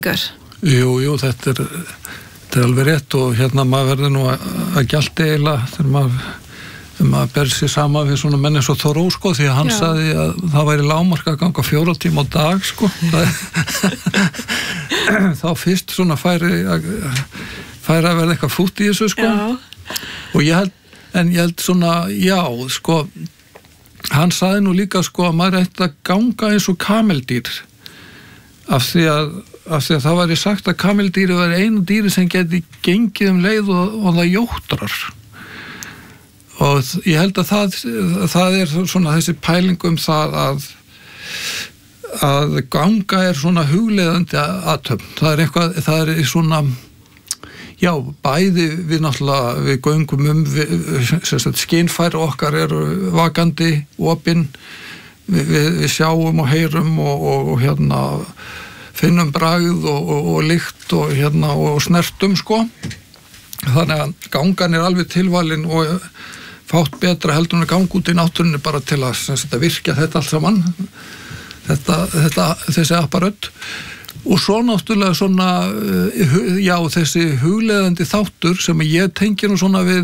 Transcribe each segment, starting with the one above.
Jú, þetta er alveg rétt og hérna maður verður nú að gjalti eiginlega þegar maður ber sig sama við svona menn eins og Þóró sko, því að hann sagði að það væri lágmark að ganga 4 tíma á dag sko. Þá fyrst svona færi að verða eitthvað fútt í þessu sko. Og ég held svona, sko, hann sagði nú líka sko að maður ætti að ganga eins og kameldýr af því að það væri sagt að kameldýri var einu dýri sem geti gengið leið og það jóttrar. Og ég held að það er svona þessi pæling það að ganga er svona hugleiðandi athöfn. Það er svona, bæði við náttúrulega, við göngum skynfæri okkar eru vakandi, opin, við sjáum og heyrum og hérna finnum bragð og lykt og hérna og snertum sko. Þannig að gangan er alveg tilvalin og fátt betra heldur en að ganga út í náttúrunni bara til að virkja þetta allt saman, þessi apparöt. Og svo náttúrulega svona, þessi hugleiðandi þáttur sem ég tengi nú svona við,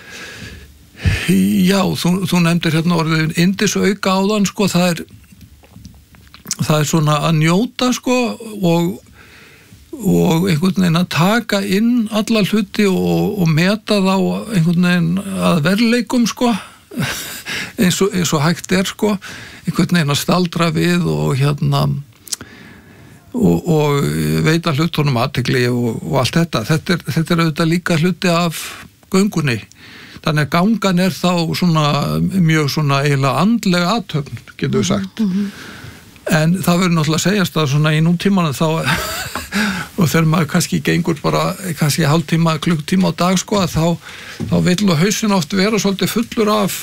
þú nefndir hérna orðið yndisauka áðan, sko, það er svona að njóta, sko, og einhvern veginn að taka inn alla hluti og meta þá einhvern veginn að verðleikum sko eins og hægt er sko, einhvern veginn að staldra við og hérna og veita hlutunum athygli og allt þetta er auðvitað líka hluti af göngunni, þannig að gangan er þá svona mjög svona eiginlega andleg athöfn, getur við sagt. En það verður náttúrulega að segjast að svona í nútímanum þá og þegar maður kannski gengur bara kannski hálftíma, klukktíma á dag sko, þá vill hausinn oft vera svolítið fullur af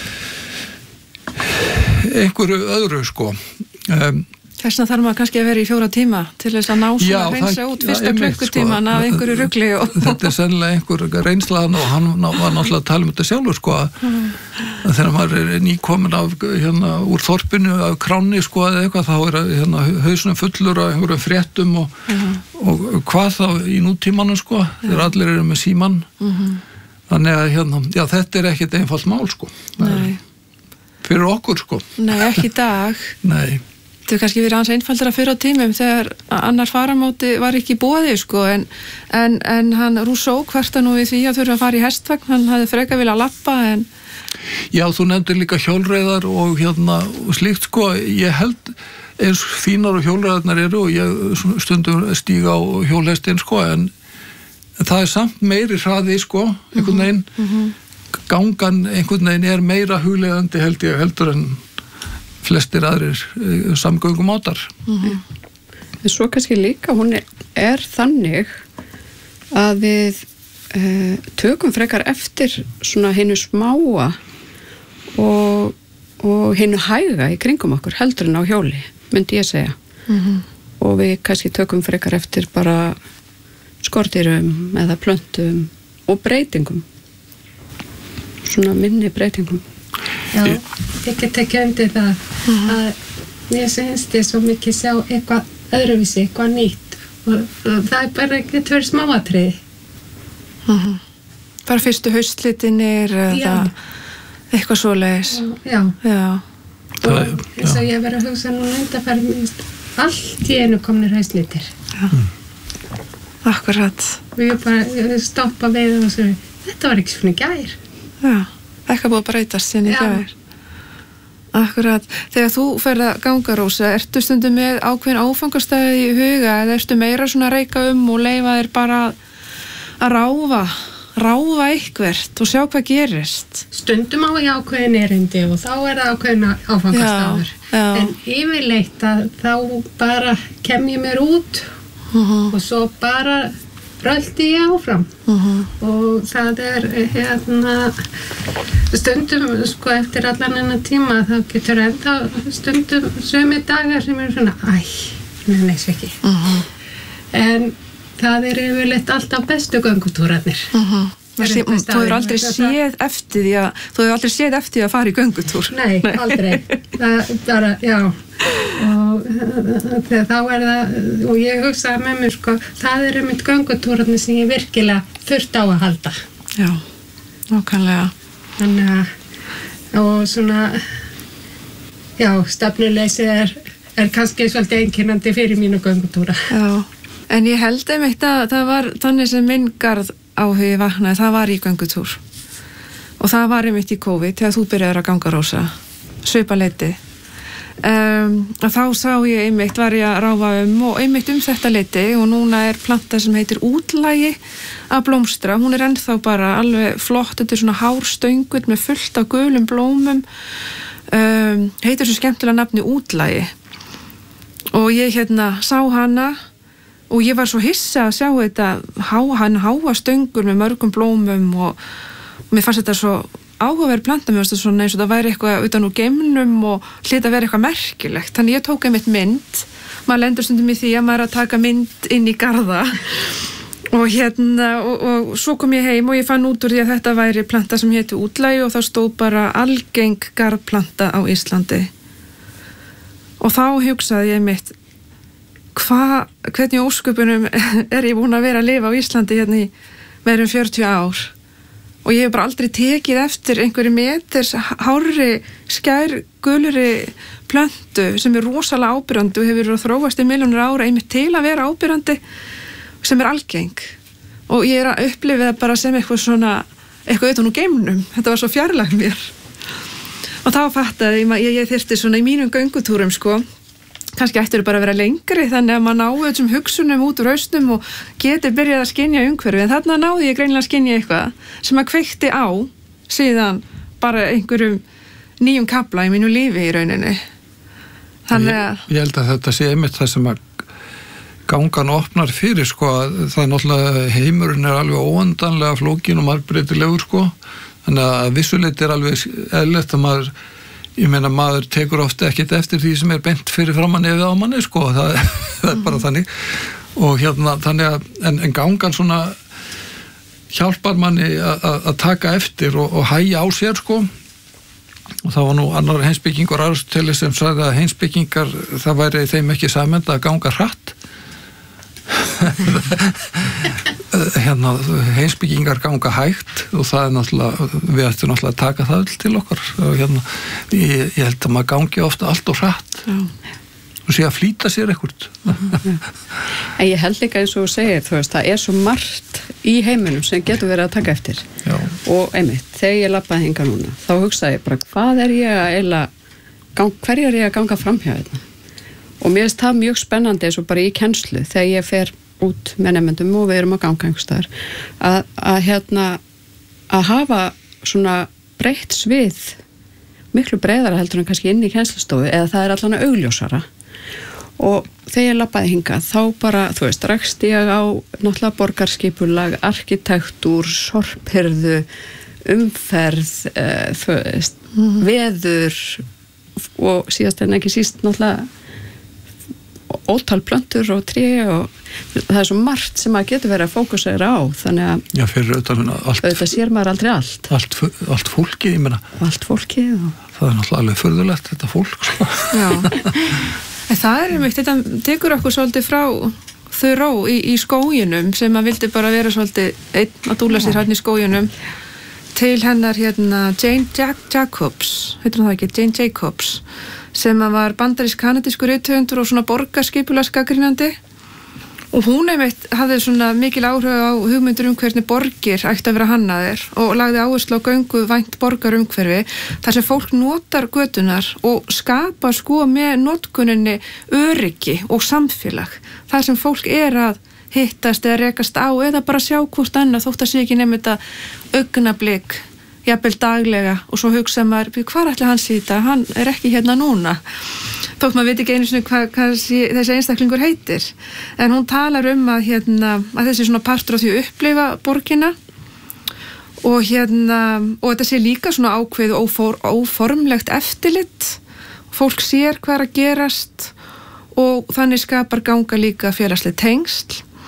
einhverju öðru sko. Þessna þarf maður kannski að vera í 4 tíma til þess að ná svona reynsa út fyrsta klukkutíman af einhverju rugli Þetta er sennilega einhver reynslan og hann var náttúrulega að tala þetta sjálfur sko að þegar maður er nýkomin af hérna úr þorpinu af kránni sko eða eitthvað þá er hérna hausnum fullur af einhverjum fréttum og hvað þá í nútímanum sko þegar allir eru með síman þannig að hérna, þetta er ekkert einfalt mál sko. Nei. Fyrir okkur sko. Nei, ekki í dag. Nei. Það er kannski verið aðeins einfaldara fyrr á tímum þegar annar faramóti var ekki í boði sko, en hann Rousseau kvarta nú við því að þurfa að fara í hestvagn, hann hafði frekar viljað lappa en... Já, þú nefndir líka hjólreiðar og hérna og slíkt sko, ég held eins fínar og hjólreiðarnar eru og ég stundum stíga á hjólhestin sko, en það er samt meiri hraði sko, einhvern veginn, gangan einhvern veginn er meira hugleiðandi heldur en flestir aðrir samgöngumátar. En svo kannski líka, hún er þannig að við tökum frekar eftir svona hinu smáa og hinu hæga í kringum okkur heldur en á hjóli, myndi ég segja. Og við kannski tökum frekar eftir bara skordýrum eða plöntum og breytingum. Svona minni breytingum. Já, ég get ekki undir það að ég syns ég svo mikið sjá eitthvað öðruvísi, eitthvað nýtt og það er bara getur verið smáatriði. Bara fyrstu haustlitinir eða eitthvað svoleiðis. Já. Og eins og ég hef verið að hugsa nú undanfarið allt í einu komnir haustlitir. Akkurat. Og ég bara stoppa við og svo þetta var ekki svona í gær. Já. Eitthvað búið að breytast sinni í gær. Akkurat. Þegar þú ferð að ganga, Rósa, ertu stundum með ákveðin áfangastæði í huga eða ertu meira svona að reika og leyfa þér bara að ráfa eitthvert og sjá hvað gerist? Stundum á ég ákveðin erindi og þá er það ákveðin áfangastæður. En yfirleitt að þá bara kem ég mér út og svo bara röldi ég áfram og það er hérna stundum sko eftir allan enn tíma þá getur ennþá stundum sömu dagar sem eru svona neins ekki en það er yfirleitt alltaf bestu göngutúrarnir Þú hefur aldrei séð eftir því að fara í göngutúr. Nei, aldrei. Það bara, já. Og og þegar þá það, og ég hugsaði með mér sko, það einmitt göngutúrarnir sem ég virkilega þurft á að halda. Já, nákvæmlega. Þannig að, og svona, já, stefnuleysi er kannski svolítið einkennandi fyrir mínu göngutúra. Já, en ég held einmitt að það var þannig sem minn garð áhugi vaknaði, það var í göngutúr. Og það var einmitt í COVID þegar þú byrjaðir að ganga, Rósa, svipaleiti. Þá sá ég einmitt, var ég að ráfa og einmitt þetta leiti og núna er planta sem heitir útlægi að blómstra. Hún er ennþá bara alveg flott, þetta er svona hárstöngut með fullt af gulum blómum. Heitir svo skemmtilega nafni útlægi. Og ég sá hana og ég var svo hissa að sjá þetta háa stöngur með mörgum blómum og mér fannst þetta svo áhugaverð planta, mér fannst þetta svona eins og það væri eitthvað utan úr geimnum og hlyti að vera eitthvað merkilegt. Þannig ég tók einmitt mynd, maður lendur stundum í því að maður er að taka mynd inn í garða og og svo kom ég heim og ég fann út úr því að þetta væri planta sem héti útlægi og það stóð bara algeng garðplanta á Íslandi. Og þá hugsaði ég mitt, hvernig ósköpunum er ég búin að vera að lifa á Íslandi í meira 40 ár? Og ég hef bara aldrei tekið eftir einhverju meters hárri, skærgulri plöntu sem er rosalega ábyrjandi og hefur verið að þróast í milljónir ára einmitt til að vera ábyrjandi sem er algeng. Og ég er að upplifa það bara sem eitthvað svona, eitthvað utan úr geimnum. Þetta var svo fjarlægt mér. Og þá fattaði ég þyrfti svona í mínum göngutúrum sko, kannski ættir bara að vera lengri þannig að maður náðu þessum hugsunum út úr hausnum og geti byrjað að skynja umhverfi, en þarna náði ég greinilega að skynja eitthvað sem að kveikti á síðan bara einhverjum nýjum kafla í mínu lífi í rauninni. Þannig að ég held að þetta sé einmitt það sem að gangan opnar fyrir sko, það er náttúrulega heimurinn er alveg óendanlega flókin og margbreytilegur sko, þannig að vissuleiti er alveg eðlilegt að maður, ég meina maður tekur ofta ekkert eftir því sem er bent fyrir framan nefið á manni sko, það er bara þannig og þannig að en gangan svona hjálpar manni að taka eftir og hægja á sér sko, og það var nú annar heimspekingur Aristóteles sem sagði að heimspekingar það væri þeim ekki samenda að ganga hratt heimspekingar ganga hægt og það er náttúrulega, við ættum náttúrulega að taka það til okkar og ég held að maður gangi ofta allt og hratt og sé að flýta sér ekkert. En ég held líka eins og þú segir, þú veist, það er svo margt í heiminum sem getur verið að taka eftir. Já. Og einmitt, þegar ég labbaði hingað núna, þá hugsaði ég bara, hvað er ég að hverju er ég að ganga framhjá þetta? Og mér finnst það mjög spennandi eins og bara í kennslu þegar ég fer út með nemendum og við erum að ganga einhverstaðar að hafa svona breytt svið miklu breiðara heldur en kannski inn í kennslustofu eða það er allan að augljósara og þegar ég labbaði hingað þá bara, þú veist, rakst ég á náttúrulega borgarskipulag, arkitektúr, sorphirðu, umferð, þú veist, veður og síðast en ekki síst náttúrulega ótal plöntur og tré og það er svo margt sem maður getur verið að fókusera á þannig að já, fyrir auðvitað sér maður aldrei allt fólkið, ég meina allt fólkið og það er náttúrulega alveg furðulegt þetta fólk sko. Já, en það er einmitt, þetta tekur okkur svolítið frá Thoreau í skóginum sem að vildi bara vera svolítið einn að dúla sér hérna í skóginum til hennar Jane Jacobs, heitir hún það ekki, Jane Jacobs sem að var bandarísk-kanadískur rithöfundur og svona borgarskipulagsgagnrýnandi og hún einmitt hafði svona mikil áhrif á hugmyndur hvernig borgir ætti að vera hannaðir og lagði áherslu á göngu vænt borgarumhverfi þar sem fólk notar götunar og skapa sko með notkuninni öryggi og samfélag þar sem fólk er að hittast eða rekast á eða bara sjá hvort annað þótt að sé ekki nefnir þetta augnablik jafnvel daglega og svo hugsa maður hvað ætli hann sýta, hann er ekki hérna núna þótt maður veit ekki einu sinni hvað þessi einstaklingur heitir en hún talar að þessi svona partur af því að upplifa borgina og og þetta sé líka svona ákveðu óformlegt eftirlit fólk sér hvað er að gerast og þannig skapar ganga líka félagsleg tengsl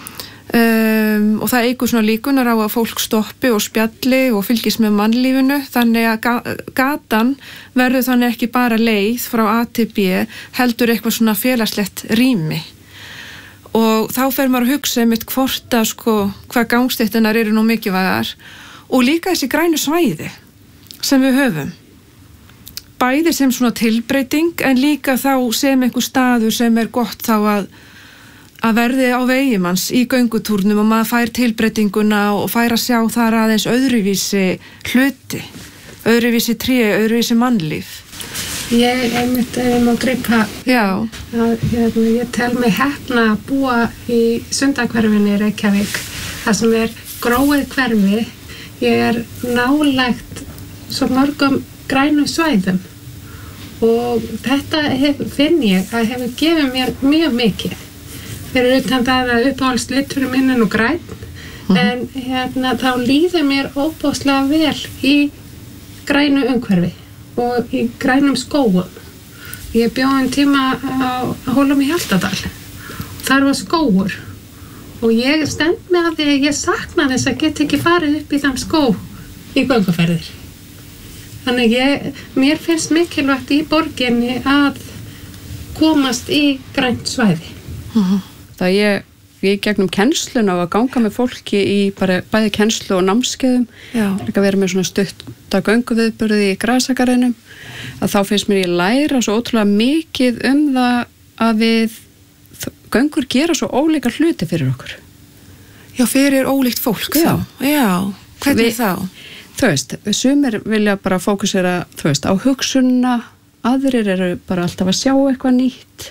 og það eykur svona líkunar á að fólk stoppi og spjalli og fylgist með mannlífinu, þannig að gatan verður þannig ekki bara leið frá A til B, heldur eitthvað svona félagslegt rými. Og þá fer maður að hugsa einmitt hvort að hvað gangstéttinar eru nú mikilvægar og líka þessi grænu svæði sem við höfum. Bæði sem svona tilbreyting en líka þá sem einhver staður sem gott þá að verði á vegimanns í göngutúrnum og maður fær tilbreytinguna og fær að sjá þar aðeins öðruvísi hluti, öðruvísi tré, öðruvísi mannlíf. Ég einmitt má gripa að ég tel mig heppna að búa í Sundahverfinu í Reykjavík, það sem gróið hverfi. Ég nálægt svo mörgum grænum svæðum og þetta finn ég að hefur gefið mér mjög mikið. Fyrir utan það að uppáhaldsliturinn minn nú grænn, en þá líður mér óbúslega vel í grænu umhverfi og í grænum skógum. Ég bjó tíma á Hólum í Hjaltadal. Þar var skógur og ég stend með að því að ég sakna þess að geta ekki farið upp í þann skóg í gönguferðir. Þannig mér finnst mikilvægt í borginni að komast í grænt svæði. Það ég gegnum kennsluna og að ganga með fólki í bæði kennslu og námskeiðum, líka vera með svona stutta gönguviðburði í Grasakarinum, að þá finnst mér ég læra svo ótrúlega mikið það að við göngur gera svo ólíka hluti fyrir okkur. Já, fyrir ólíkt fólk þá. Já, hvernig þá? Þú veist, sumir vilja bara fókusera, á hugsunna, aðrir eru bara alltaf að sjá eitthvað nýtt.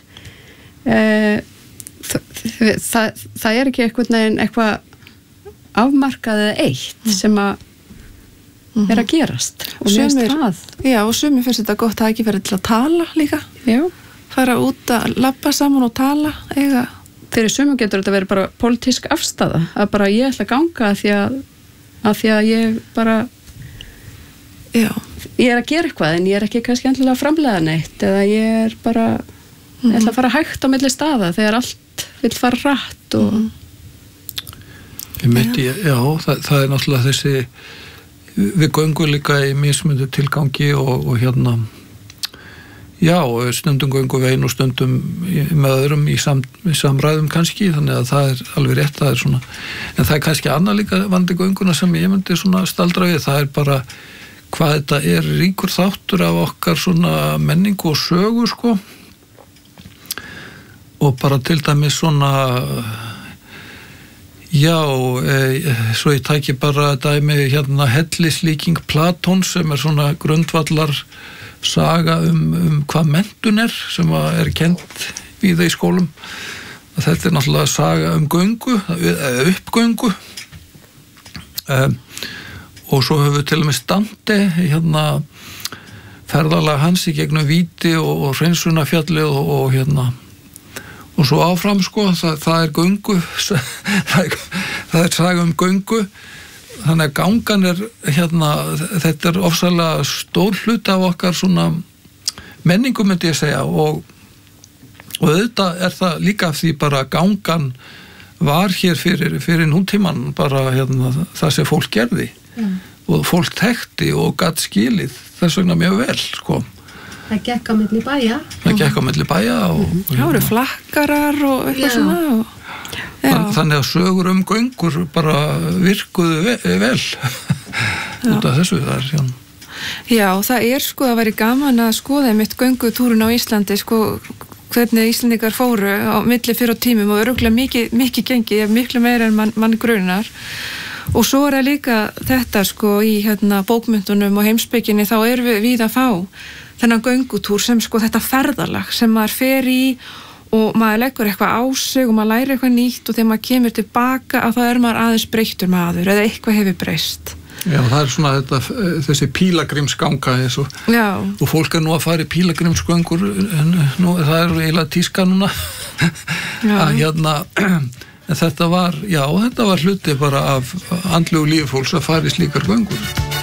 Það ekki eitthvað afmarkað eða eitt sem að að gerast og sumir finnst þetta gott að ekki vera til að tala líka, fara út að labba saman og tala fyrir sumum getur þetta verið bara pólitísk afstaða, að bara ég ætla að ganga af því að ég bara ég að gera eitthvað en ég ekki kannski endilega að framleiða neitt eða ég bara ég ætla að fara hægt á milli staða þegar allt vill fara rætt og það náttúrulega þessi við göngum líka í mismunandi tilgangi og stundum göngum við einu og stundum með öðrum í samræðum kannski, þannig að það alveg rétt, það svona, en það kannski annað líka vandi gönguna sem ég myndi svona staldra við, það bara hvað þetta ríkur þáttur af okkar svona menningu og sögu og bara til dæmis svona svo ég tæki bara dæmi hellislíking Platón sem svona grundvallar saga hvað menntun sem kennt víða í skólum. Þetta náttúrulega saga göngu, uppgöngu og svo höfum við til og með Dante ferðalag hans í gegnum Víti og Hreinsunarfjallið og svo áfram það göngu það saga göngu, þannig að gangan þetta ofsalega stór hluti af okkar svona menningu myndi ég segja og auðvitað það líka af því bara gangan var hér fyrir nútíman bara það sem fólk gerði og fólk þekkti og gat skilið þess vegna mjög vel Það gekk á milli bæja. Það gekk á milli bæja og það voru flakkarar og eitthvað svona þannig að sögur göngur bara virkuðu vel út af þessu það það væri gaman að skoða mitt göngutúrun á Íslandi hvernig Íslendingar fóru á milli fyrir á tímum og örugglega mikið gengið, miklu meira en mann grunar. Og svo það líka þetta í bókmyndunum og heimspekinni, þá við víða að fá þennan göngutúr sem þetta ferðalag sem maður fer í og maður leggur eitthvað á sig og maður lærir eitthvað nýtt og þegar maður kemur tilbaka að þá maður aðeins breyttur maður eða eitthvað hefur breyst. Já, það svona þessi pílagrímsganga og fólk nú að fara í pílagrímsgöngur en nú, það eiginlega tíska núna að en þetta var hluti bara af andlegu lífi fólks að fara í slíkar göngur.